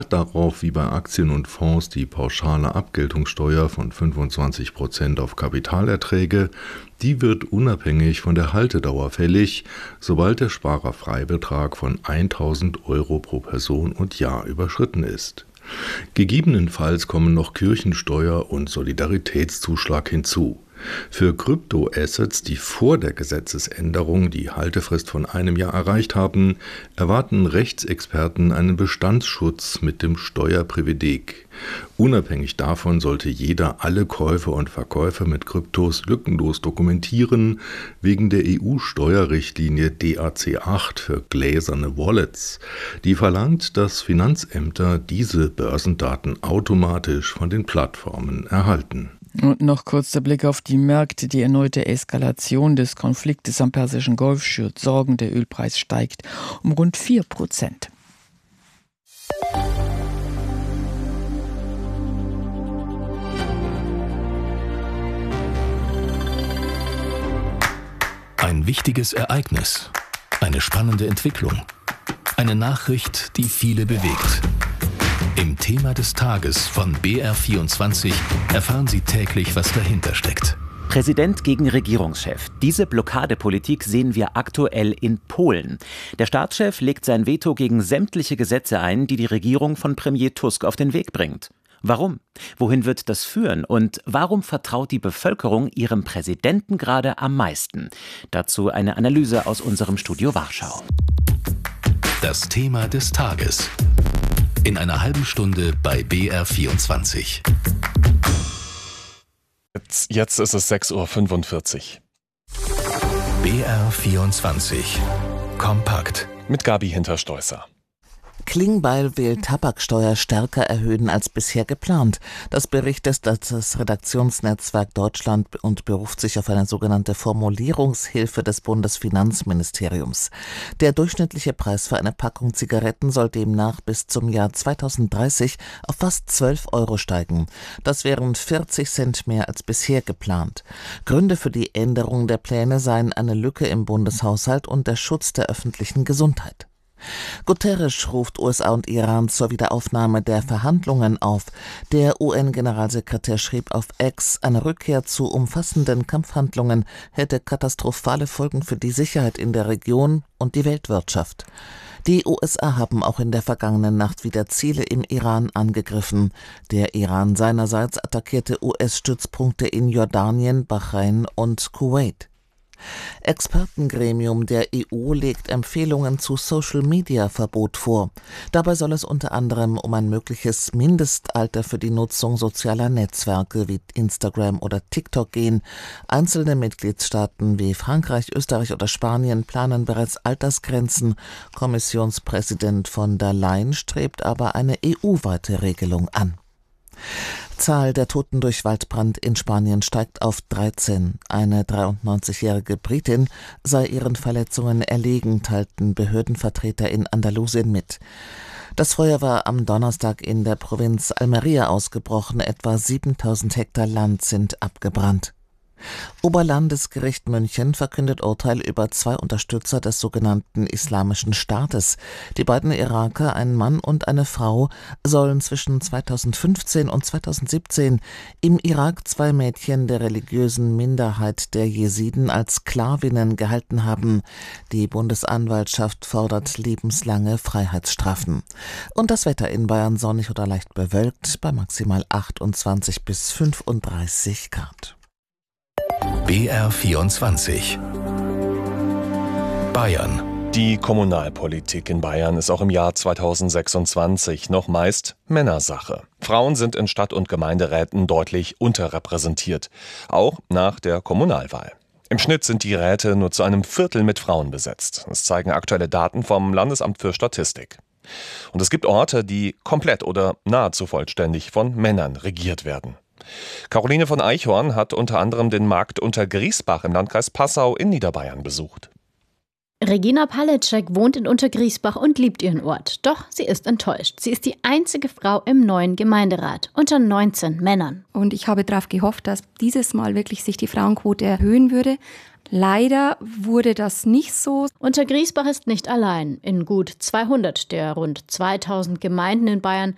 Darauf wie bei Aktien und Fonds die pauschale Abgeltungssteuer von 25% auf Kapitalerträge, die wird unabhängig von der Haltedauer fällig, sobald der Sparerfreibetrag von 1.000 Euro pro Person und Jahr überschritten ist. Gegebenenfalls kommen noch Kirchensteuer und Solidaritätszuschlag hinzu. Für Kryptoassets, die vor der Gesetzesänderung die Haltefrist von einem Jahr erreicht haben, erwarten Rechtsexperten einen Bestandsschutz mit dem Steuerprivileg. Unabhängig davon sollte jeder alle Käufe und Verkäufe mit Kryptos lückenlos dokumentieren, wegen der EU-Steuerrichtlinie DAC 8 für gläserne Wallets. Die verlangt, dass Finanzämter diese Börsendaten automatisch von den Plattformen erhalten. Und noch kurz der Blick auf die Märkte. Die erneute Eskalation des Konfliktes am Persischen Golf schürt Sorgen. Der Ölpreis steigt um rund 4%. Ein wichtiges Ereignis, eine spannende Entwicklung, eine Nachricht, die viele bewegt. Im Thema des Tages von BR24 erfahren Sie täglich, was dahinter steckt. Präsident gegen Regierungschef. Diese Blockadepolitik sehen wir aktuell in Polen. Der Staatschef legt sein Veto gegen sämtliche Gesetze ein, die die Regierung von Premier Tusk auf den Weg bringt. Warum? Wohin wird das führen? Und warum vertraut die Bevölkerung ihrem Präsidenten gerade am meisten? Dazu eine Analyse aus unserem Studio Warschau. Das Thema des Tages. In einer halben Stunde bei BR24. Jetzt ist es 6:45 Uhr. BR24. Kompakt. Mit Gabi Hinterstoißer. Klingbeil will Tabaksteuer stärker erhöhen als bisher geplant. Das berichtet das Redaktionsnetzwerk Deutschland und beruft sich auf eine sogenannte Formulierungshilfe des Bundesfinanzministeriums. Der durchschnittliche Preis für eine Packung Zigaretten soll demnach bis zum Jahr 2030 auf fast 12 Euro steigen. Das wären 40 Cent mehr als bisher geplant. Gründe für die Änderung der Pläne seien eine Lücke im Bundeshaushalt und der Schutz der öffentlichen Gesundheit. Guterres ruft USA und Iran zur Wiederaufnahme der Verhandlungen auf. Der UN-Generalsekretär schrieb auf X, eine Rückkehr zu umfassenden Kampfhandlungen hätte katastrophale Folgen für die Sicherheit in der Region und die Weltwirtschaft. Die USA haben auch in der vergangenen Nacht wieder Ziele im Iran angegriffen. Der Iran seinerseits attackierte US-Stützpunkte in Jordanien, Bahrain und Kuwait. Expertengremium der EU legt Empfehlungen zu Social-Media-Verbot vor. Dabei soll es unter anderem um ein mögliches Mindestalter für die Nutzung sozialer Netzwerke wie Instagram oder TikTok gehen. Einzelne Mitgliedstaaten wie Frankreich, Österreich oder Spanien planen bereits Altersgrenzen. Kommissionspräsident von der Leyen strebt aber eine EU-weite Regelung an. Zahl der Toten durch Waldbrand in Spanien steigt auf 13. Eine 93-jährige Britin sei ihren Verletzungen erlegen, teilten Behördenvertreter in Andalusien mit. Das Feuer war am Donnerstag in der Provinz Almería ausgebrochen. Etwa 7.000 Hektar Land sind abgebrannt. Oberlandesgericht München verkündet Urteil über 2 Unterstützer des sogenannten Islamischen Staates. Die beiden Iraker, ein Mann und eine Frau, sollen zwischen 2015 und 2017 im Irak 2 Mädchen der religiösen Minderheit der Jesiden als Sklavinnen gehalten haben. Die Bundesanwaltschaft fordert lebenslange Freiheitsstrafen. Und das Wetter in Bayern sonnig oder leicht bewölkt bei maximal 28 bis 35 Grad. BR24 Bayern. Die Kommunalpolitik in Bayern ist auch im Jahr 2026 noch meist Männersache. Frauen sind in Stadt- und Gemeinderäten deutlich unterrepräsentiert, auch nach der Kommunalwahl. Im Schnitt sind die Räte nur zu einem Viertel mit Frauen besetzt. Das zeigen aktuelle Daten vom Landesamt für Statistik. Und es gibt Orte, die komplett oder nahezu vollständig von Männern regiert werden. Caroline von Eichhorn hat unter anderem den Markt Untergriesbach im Landkreis Passau in Niederbayern besucht. Regina Paletschek wohnt in Untergriesbach und liebt ihren Ort. Doch sie ist enttäuscht. Sie ist die einzige Frau im neuen Gemeinderat unter 19 Männern. Und ich habe darauf gehofft, dass dieses Mal wirklich sich die Frauenquote erhöhen würde. Leider wurde das nicht so. Untergriesbach ist nicht allein. In gut 200 der rund 2000 Gemeinden in Bayern